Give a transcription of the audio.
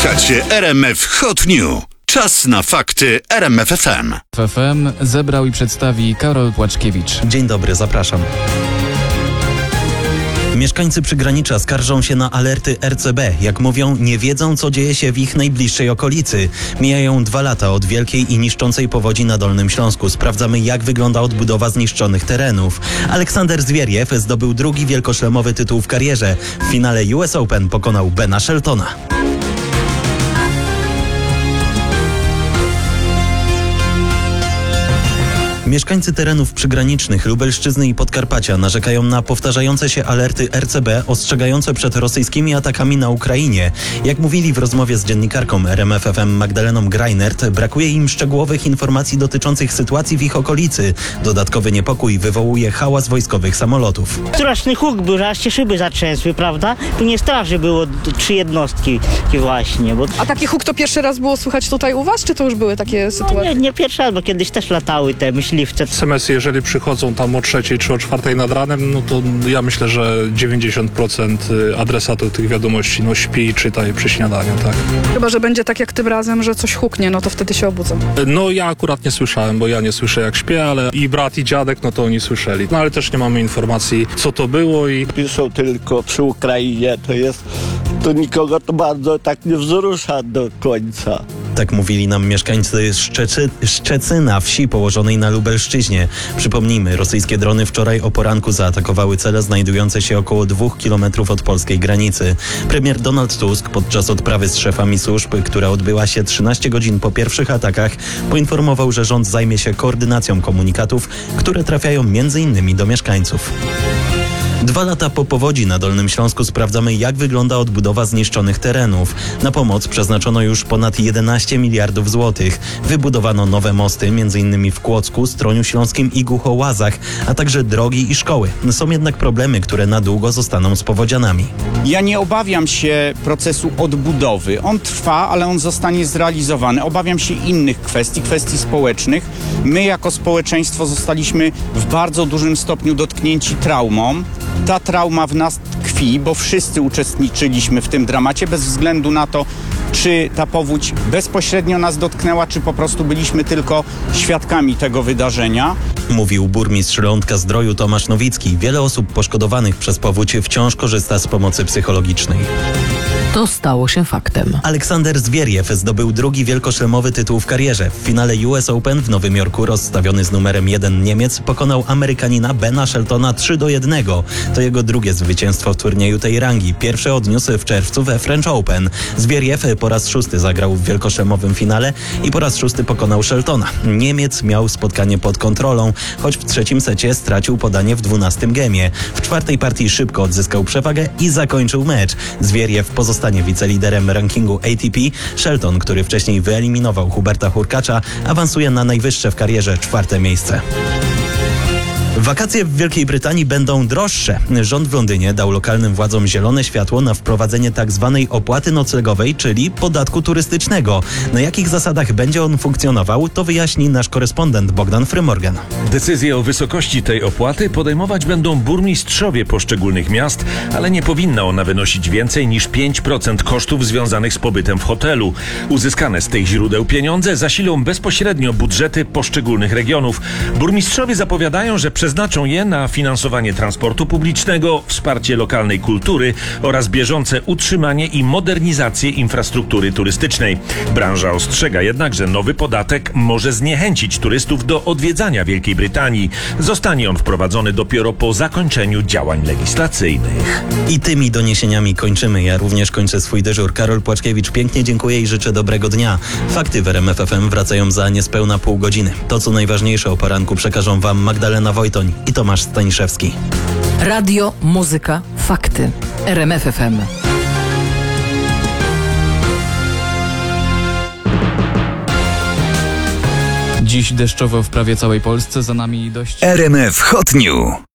Słuchacie RMF Hot New. Czas na fakty RMF FM. FM zebrał i przedstawi Karol Płaczkiewicz. Dzień dobry, zapraszam. Mieszkańcy przygranicza skarżą się na alerty RCB. Jak mówią, nie wiedzą, co dzieje się w ich najbliższej okolicy. Mijają 2 lata od wielkiej i niszczącej powodzi na Dolnym Śląsku. Sprawdzamy, jak wygląda odbudowa zniszczonych terenów. Aleksander Zwieriew zdobył drugi wielkoszlemowy tytuł w karierze. W finale US Open pokonał Bena Sheltona. Mieszkańcy terenów przygranicznych Lubelszczyzny i Podkarpacia narzekają na powtarzające się alerty RCB ostrzegające przed rosyjskimi atakami na Ukrainie. Jak mówili w rozmowie z dziennikarką RMF FM Magdaleną Greinert, brakuje im szczegółowych informacji dotyczących sytuacji w ich okolicy. Dodatkowy niepokój wywołuje hałas wojskowych samolotów. Straszny huk był, że aż się szyby zatrzęsły, prawda? Później straży było 3 jednostki właśnie. Bo... A taki huk to pierwszy raz było słychać tutaj u was, czy to już były takie sytuacje? Nie pierwszy raz, bo kiedyś też latały te myśliwce. SMS-y, jeżeli przychodzą tam o 3 czy o 4 nad ranem, no to ja myślę, że 90% adresatów tych wiadomości śpi i czyta je przy śniadaniu, tak. Chyba że będzie tak jak tym razem, że coś huknie, no to wtedy się obudzą. No ja akurat nie słyszałem, bo ja nie słyszę jak śpię, ale i brat i dziadek, no to oni słyszeli. No ale też nie mamy informacji, co to było i... Piszą tylko przy Ukrainie, to nikogo to bardzo tak nie wzrusza do końca. Tak mówili nam mieszkańcy Szczecyna, wsi położonej na Lubelszczyźnie. Przypomnijmy, rosyjskie drony wczoraj o poranku zaatakowały cele znajdujące się około 2 kilometrów od polskiej granicy. Premier Donald Tusk podczas odprawy z szefami służb, która odbyła się 13 godzin po pierwszych atakach, poinformował, że rząd zajmie się koordynacją komunikatów, które trafiają m.in. do mieszkańców. 2 lata po powodzi na Dolnym Śląsku sprawdzamy, jak wygląda odbudowa zniszczonych terenów. Na pomoc przeznaczono już ponad 11 miliardów złotych. Wybudowano nowe mosty, m.in. w Kłodzku, Stroniu Śląskim i Głuchołazach, a także drogi i szkoły. Są jednak problemy, które na długo zostaną z powodzianami. Ja nie obawiam się procesu odbudowy. On trwa, ale on zostanie zrealizowany. Obawiam się innych kwestii społecznych. My jako społeczeństwo zostaliśmy w bardzo dużym stopniu dotknięci traumą. Ta trauma w nas tkwi, bo wszyscy uczestniczyliśmy w tym dramacie, bez względu na to, czy ta powódź bezpośrednio nas dotknęła, czy po prostu byliśmy tylko świadkami tego wydarzenia. Mówił burmistrz Lądka-Zdroju Tomasz Nowicki. Wiele osób poszkodowanych przez powódź wciąż korzysta z pomocy psychologicznej. To stało się faktem. Aleksander Zwieriew zdobył drugi wielkoszlemowy tytuł w karierze. W finale US Open w Nowym Jorku rozstawiony z numerem 1 Niemiec pokonał Amerykanina Bena Sheltona 3-1. To jego drugie zwycięstwo w turnieju tej rangi. Pierwsze odniósł w czerwcu we French Open. Zwieriew po raz 6 zagrał w wielkoszlemowym finale i po raz 6 pokonał Sheltona. Niemiec miał spotkanie pod kontrolą, choć w trzecim secie stracił podanie w 12 gemie. W 4. partii szybko odzyskał przewagę i zakończył mecz. Zwieriew pozostanie wiceliderem rankingu ATP. Shelton, który wcześniej wyeliminował Huberta Hurkacza, awansuje na najwyższe w karierze 4. miejsce. Wakacje w Wielkiej Brytanii będą droższe. Rząd w Londynie dał lokalnym władzom zielone światło na wprowadzenie tzw. opłaty noclegowej, czyli podatku turystycznego. Na jakich zasadach będzie on funkcjonował, to wyjaśni nasz korespondent Bogdan Frymorgan. Decyzje o wysokości tej opłaty podejmować będą burmistrzowie poszczególnych miast, ale nie powinna ona wynosić więcej niż 5% kosztów związanych z pobytem w hotelu. Uzyskane z tych źródeł pieniądze zasilą bezpośrednio budżety poszczególnych regionów. Burmistrzowie zapowiadają, że przeznaczą je na finansowanie transportu publicznego, wsparcie lokalnej kultury oraz bieżące utrzymanie i modernizację infrastruktury turystycznej. Branża ostrzega jednak, że nowy podatek może zniechęcić turystów do odwiedzania Wielkiej Brytanii. Zostanie on wprowadzony dopiero po zakończeniu działań legislacyjnych. I tymi doniesieniami kończymy. Ja również kończę swój dyżur. Karol Płaczkiewicz, pięknie dziękuję i życzę dobrego dnia. Fakty w RMF FM wracają za niespełna pół godziny. To, co najważniejsze o poranku, przekażą Wam Magdalena Wojtoń i Tomasz Staniszewski. Radio, muzyka, fakty. RMF FM. Dziś deszczowo w prawie całej Polsce, za nami dość... RMF Hot New.